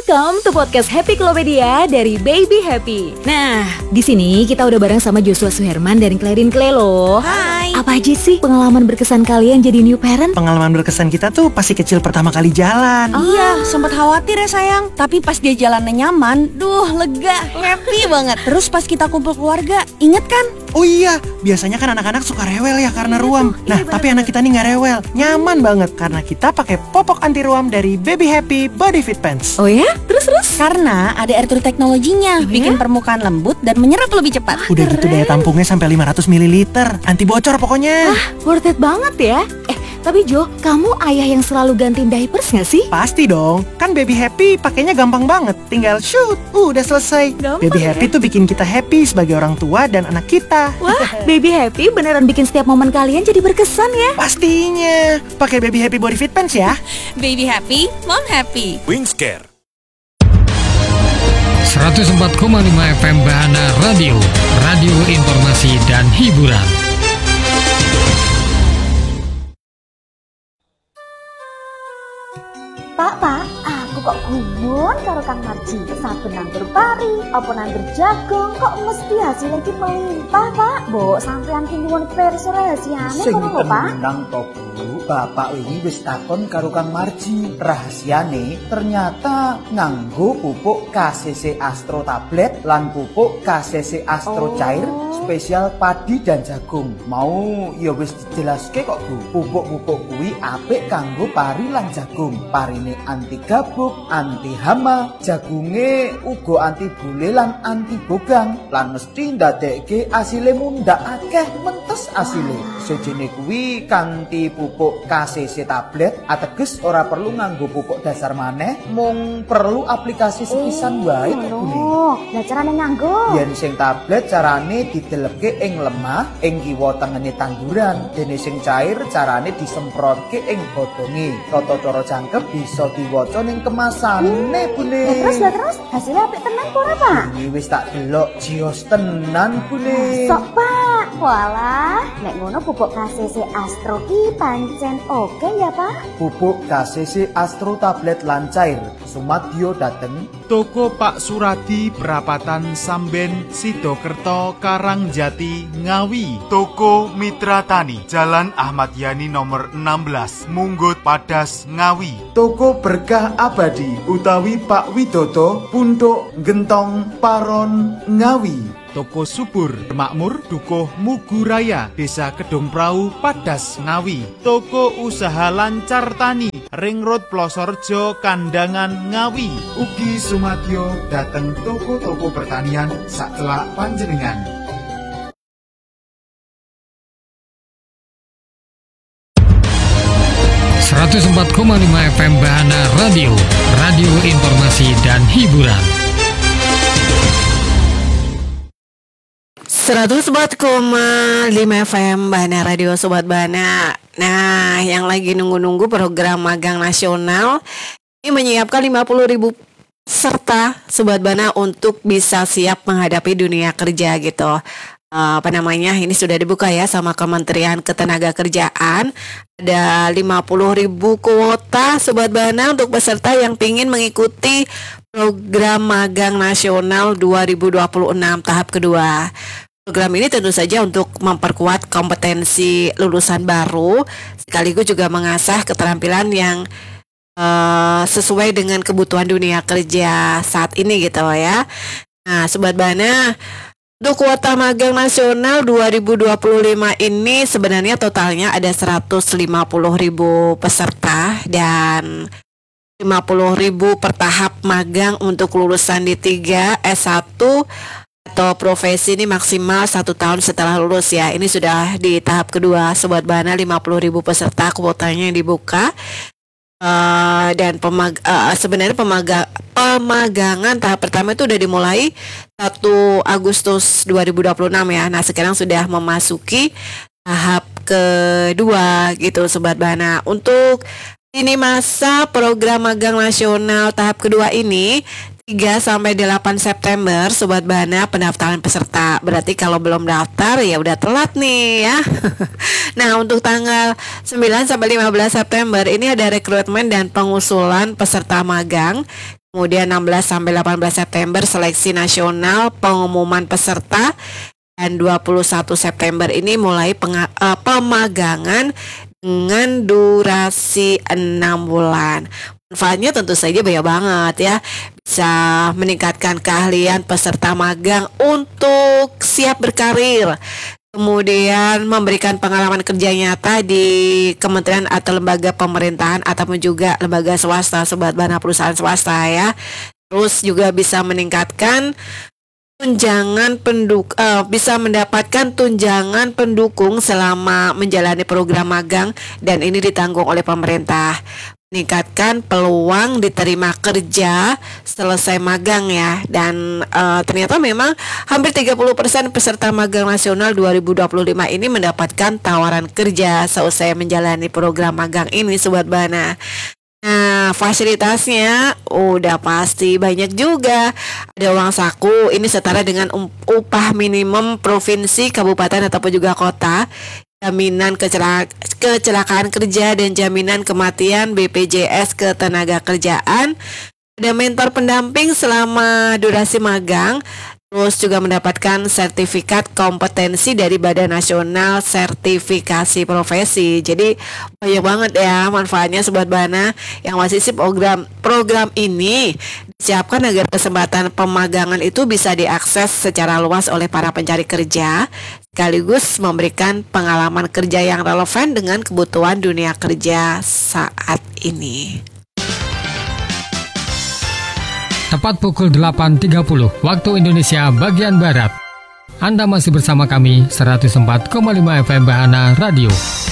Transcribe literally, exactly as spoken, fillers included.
Welcome to podcast Happy Klopedia dari Baby Happy. Nah, di sini kita udah bareng sama Joshua Suherman dan Clarin Clay loh. Hai. Apa aja sih pengalaman berkesan kalian jadi new parent? Pengalaman berkesan kita tuh pasti kecil pertama kali jalan. Oh. Iya, sempat khawatir ya sayang. Tapi pas dia jalannya nyaman, duh lega, happy banget. Terus pas kita kumpul keluarga, inget kan? Oh iya, biasanya kan anak-anak suka rewel ya karena Iya ruam. tuh, Nah, iya tapi anak kita nih nggak rewel, nyaman banget karena kita pakai popok anti ruam dari Baby Happy Body Fit Pants. Oh ya? Terus-terus? Karena ada air true teknologinya, Oh, bikin ya? permukaan lembut dan menyerap lebih cepat. Udah gitu daya tampungnya sampai lima ratus mililiter, anti bocor pokoknya. Wah, worth it banget ya. Eh, tapi Jo, kamu ayah yang selalu gantiin diapers gak sih? Pasti dong, kan Baby Happy pakainya gampang banget, tinggal shoot, uh, udah selesai. Gampang Baby ya? Happy tuh bikin kita happy sebagai orang tua dan anak kita. Wah, Baby Happy beneran bikin setiap momen kalian jadi berkesan ya. Pastinya, pakai Baby Happy Body Fit Pants ya. Baby happy, mom happy. Wingscare seratus empat koma lima F M Bahana Radio, radio informasi dan hiburan. Pak, Pak, aku kok gumun karo Kang Marji. Saben nandur pari, apa nandur jagung, kok mesti hasilnya ki melimpah, Pak. Mbok sampean ki nyuwun pirsa rahasiane Sing ngono lho, Pak. tenang to, Bu. Bapak wingi wis takon karo Kang Marji. Rahasiane ternyata nganggo pupuk K C C Astro tablet lan pupuk K C C Astro Oh. cair spesial padi dan jagung. Mau ya wis dijelaske kok, Bu. Pupuk-pupuk kuwi apik kanggo pari lan jagung. Parine anti gabuk, anti hama, jagunge uga anti bule lan anti bogang. Lan mesti ndadekke asile mundhak akeh mentes asile. Sejene kuwi kanthi pupuk K C C tablet ateges ora perlu nganggo pupuk dasar maneh, mung perlu aplikasi sepisan wae kok, Bu. Oh, lah carane nganggo. Yen sing tablet carane didelepke ing lemah ing kiwa tengene tanduran, dene sing cair carane disemprotke ing godhonge. Tata cara jangkep bisa diwaca ning kemasane, Bune. Lah terus, lah terus, hasilnya apik tenan kok ora, Pak? Ini wis tak delok jios tenan, Bune. Sok, Pak. Walah, nek ngono pupuk K C C Astro ki pancen oke ya, Pak? Pupuk K C C Astro tablet lan cair sumadyo dateng Toko Pak Suradi Perapatan Samben Sidokerto Karangjati Ngawi. Toko Mitra Tani Jalan Ahmad Yani nomor enam belas Munggut Padas Ngawi. Toko Berkah Abadi utawi Pak Widodo Punduk Gentong Paron Ngawi. Toko Subur Makmur Dukuh Muguraya Desa Kedung Prau Padas Ngawi. Toko Usaha Lancar Tani Ring Road Plosorjo Kandangan Ngawi. Ugi sumadyo dateng toko-toko pertanian sakelak panjenengan. seratus empat koma lima F M Bahana Radio, radio informasi dan hiburan. seratus empat koma lima F M Bahana Radio Sobat Bahana. Nah, yang lagi nunggu-nunggu program magang nasional ini menyiapkan lima puluh ribu peserta Sobat Bahana untuk bisa siap menghadapi dunia kerja gitu. Uh, apa namanya, ini sudah dibuka ya sama Kementerian Ketenagakerjaan. Ada lima puluh ribu kuota Sobat Bahana untuk peserta yang ingin mengikuti program magang nasional dua ribu dua puluh enam tahap kedua. Program ini tentu saja untuk memperkuat kompetensi lulusan baru, sekaligus juga mengasah keterampilan yang uh, sesuai dengan kebutuhan dunia kerja saat ini gitu ya. Nah, Sobat Bahana, untuk kuota magang nasional dua ribu dua puluh lima ini sebenarnya totalnya ada seratus lima puluh ribu peserta dan lima puluh ribu per tahap magang untuk lulusan D tiga, S satu atau profesi ini maksimal satu tahun setelah lulus ya. Ini sudah di tahap kedua Sobat Bahana, lima puluh ribu peserta kuotanya yang dibuka. Uh, dan pemag uh, sebenarnya pemaga pemagangan tahap pertama itu udah dimulai satu Agustus dua ribu dua puluh enam ya. Nah, sekarang sudah memasuki tahap kedua gitu Sobat Bahana. Untuk ini masa program magang nasional tahap kedua ini tiga sampai delapan September Sobat Bahana pendaftaran peserta. Berarti kalau belum daftar ya udah telat nih ya. Nah, untuk tanggal sembilan sampai lima belas September ini ada rekrutmen dan pengusulan peserta magang. Kemudian enam belas sampai delapan belas September seleksi nasional, pengumuman peserta, dan dua puluh satu September ini mulai penga- uh, pemagangan dengan durasi enam bulan. Manfaatnya tentu saja banyak banget ya. Bisa meningkatkan keahlian peserta magang untuk siap berkarir. Kemudian memberikan pengalaman kerja nyata di kementerian atau lembaga pemerintahan ataupun juga lembaga swasta, Sobat Bana, perusahaan swasta ya. Terus juga bisa meningkatkan tunjangan penduk uh, bisa mendapatkan tunjangan pendukung selama menjalani program magang, dan ini ditanggung oleh pemerintah. Meningkatkan peluang diterima kerja selesai magang ya. Dan uh, ternyata memang hampir tiga puluh persen peserta magang nasional dua ribu dua puluh lima ini mendapatkan tawaran kerja seusai menjalani program magang ini, Sobat Bana. Nah, fasilitasnya udah pasti banyak juga. Ada uang saku, ini setara dengan upah minimum provinsi, kabupaten ataupun juga kota. Jaminan kecelak- kecelakaan kerja dan jaminan kematian B P J S Ketenagakerjaan. Ada mentor pendamping selama durasi magang. Terus juga mendapatkan sertifikat kompetensi dari Badan Nasional Sertifikasi Profesi. Jadi banyak banget ya manfaatnya, Sobat Bana. Yang masih sih program program ini disiapkan agar kesempatan pemagangan itu bisa diakses secara luas oleh para pencari kerja, sekaligus memberikan pengalaman kerja yang relevan dengan kebutuhan dunia kerja saat ini. Tepat pukul delapan tiga puluh waktu Indonesia bagian Barat. Anda masih bersama kami seratus empat koma lima F M Bahana Radio.